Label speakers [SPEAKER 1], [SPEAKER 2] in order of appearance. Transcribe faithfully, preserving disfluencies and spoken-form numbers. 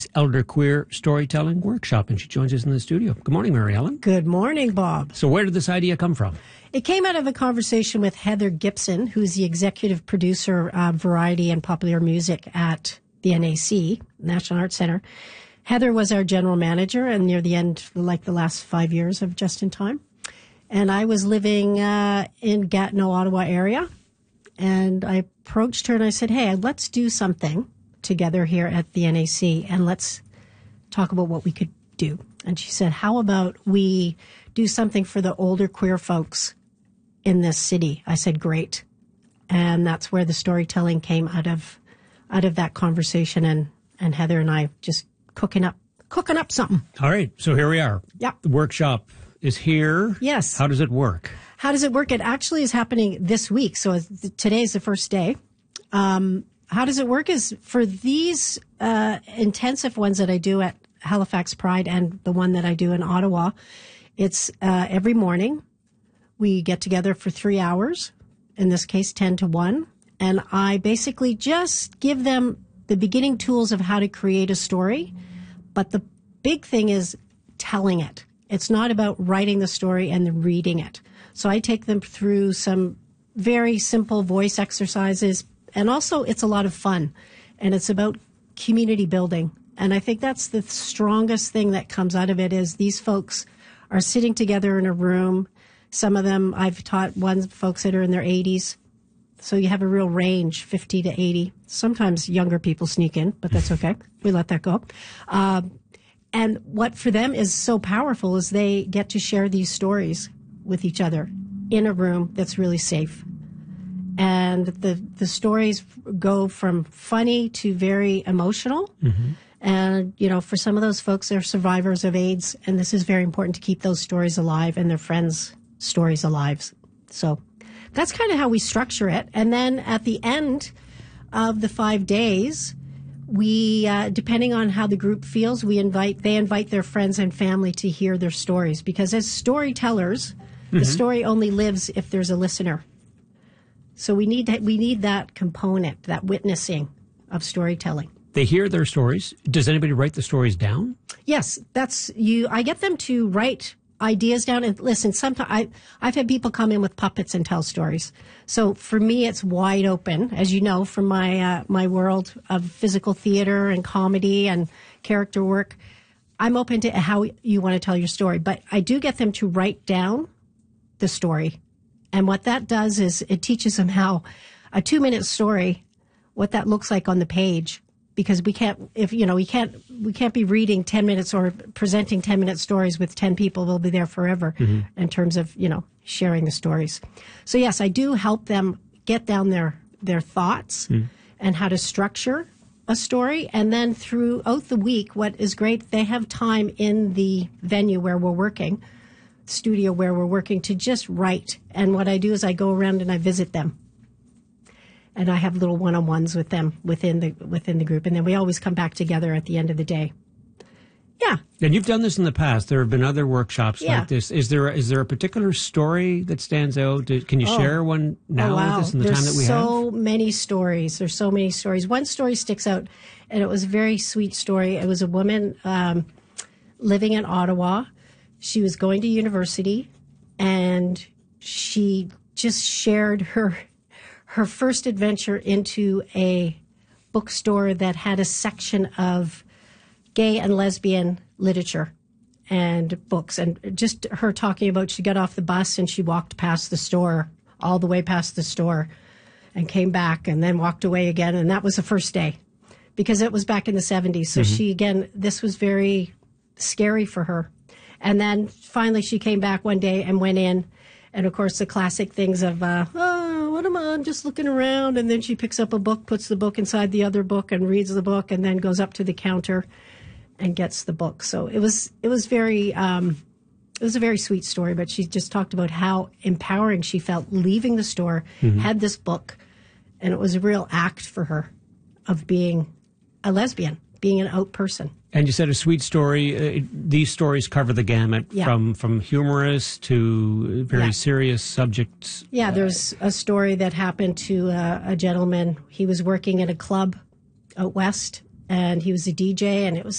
[SPEAKER 1] Elder Queer Storytelling Workshop, and she joins us in the studio. Good morning, Mary Ellen.
[SPEAKER 2] Good morning, Bob.
[SPEAKER 1] So where did this idea come from?
[SPEAKER 2] It came out of a conversation with Heather Gibson, who's the executive producer of variety and popular music at the N A C, National Arts Center. Heather was our general manager and near the end, like the last five years of Just in Time. And I was living uh, in Gatineau, Ottawa area. And I approached her and I said, hey, let's do something together here at the N A C and let's talk about what we could do. And she said, how about we do something for the older queer folks in this city? I said, great. And that's where the storytelling came out of out of that conversation, and, and Heather and I just cooking up cooking up something.
[SPEAKER 1] All right, so here we are.
[SPEAKER 2] Yeah.
[SPEAKER 1] The workshop is here.
[SPEAKER 2] Yes.
[SPEAKER 1] How does it work?
[SPEAKER 2] How does it work? It actually is happening this week. So today's the first day. Um, how does it work is for these uh, intensive ones that I do at Halifax Pride and the one that I do in Ottawa, it's uh, every morning. We get together for three hours, in this case ten to one, and I basically just give them the beginning tools of how to create a story. But the big thing is telling it. It's not about writing the story and then reading it. So I take them through some very simple voice exercises, and also it's a lot of fun, and it's about community building. And I think that's the strongest thing that comes out of it is these folks are sitting together in a room. Some of them, I've taught one folks that are in their eighties. So you have a real range, fifty to eighty. Sometimes younger people sneak in, but that's okay. We let that go. Um, and what for them is so powerful is they get to share these stories with each other in a room that's really safe. And the, the stories go from funny to very emotional. Mm-hmm. And, you know, for some of those folks, they're survivors of AIDS, and this is very important to keep those stories alive and their friends' stories alive. So that's kind of how we structure it. And then at the end of the five days, we, uh, depending on how the group feels, we invite, they invite their friends and family to hear their stories. Because as storytellers, mm-hmm. the story only lives if there's a listener. So we need, to, we need that component, that witnessing of storytelling.
[SPEAKER 1] They hear their stories. Does anybody write the stories down?
[SPEAKER 2] Yes, that's you. I get them to write ideas down and listen. Sometimes I, I've had people come in with puppets and tell stories. So for me, it's wide open, as you know, from my uh, my world of physical theater and comedy and character work. I'm open to how you want to tell your story, but I do get them to write down the story. And what that does is it teaches them how a two-minute story, what that looks like on the page. Because we can't, if you know, we can't, we can't be reading ten minutes or presenting ten minute stories with ten people. They'll be there forever mm-hmm. in terms of, you know, sharing the stories. So yes, I do help them get down their, their thoughts mm. and how to structure a story. And then throughout the week, what is great, they have time in the venue where we're working, studio where we're working, to just write. And what I do is I go around and I visit them. And I have little one-on-ones with them within the within the group. And then we always come back together at the end of the day. Yeah.
[SPEAKER 1] And you've done this in the past. There have been other workshops
[SPEAKER 2] yeah.
[SPEAKER 1] like this. Is there is there a particular story that stands out? Can you
[SPEAKER 2] oh.
[SPEAKER 1] share one now
[SPEAKER 2] oh, wow.
[SPEAKER 1] with us in the
[SPEAKER 2] There's
[SPEAKER 1] time that we
[SPEAKER 2] so
[SPEAKER 1] have?
[SPEAKER 2] so many stories. There's so many stories. One story sticks out, and it was a very sweet story. It was a woman um, living in Ottawa. She was going to university, and she just shared her... her first adventure into a bookstore that had a section of gay and lesbian literature and books. And just her talking about, she got off the bus and she walked past the store, all the way past the store, and came back and then walked away again. And that was the first day because it was back in the seventies. So mm-hmm. she, again, this was very scary for her. And then finally she came back one day and went in. And, of course, the classic things of, uh, oh, what am I? I'm just looking around. And then she picks up a book, puts the book inside the other book and reads the book and then goes up to the counter and gets the book. So it was it was very um, it was a very sweet story. But she just talked about how empowering she felt leaving the store, mm-hmm. had this book, and it was a real act for her of being a lesbian, being an out person.
[SPEAKER 1] And you said a sweet story. Uh, these stories cover the gamut
[SPEAKER 2] yeah.
[SPEAKER 1] from, from humorous to very
[SPEAKER 2] yeah.
[SPEAKER 1] serious subjects.
[SPEAKER 2] Yeah, there's a story that happened to uh, a gentleman. He was working at a club out west, and he was a D J, and it was